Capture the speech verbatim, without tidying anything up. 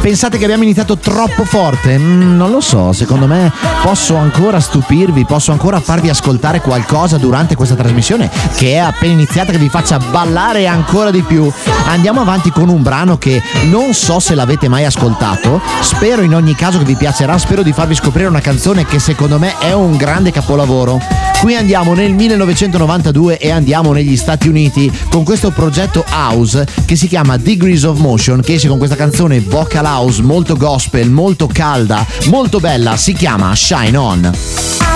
Pensate che abbiamo iniziato troppo forte? Mm, non lo so, secondo me posso ancora stupirvi, posso ancora farvi ascoltare qualcosa durante questa trasmissione che è appena iniziata, che vi faccia ballare ancora di più. Andiamo avanti con un brano che non so se l'avete mai ascoltato, spero in ogni caso che vi piacerà, spero di farvi scoprire una canzone che secondo me è un grande capolavoro. Qui andiamo nel millenovecentonovantadue e andiamo negli Stati Uniti con questo progetto house che si chiama Degrees of Motion, che esce con questa canzone vocal house molto gospel, molto calda, molto bella, si chiama Shine On.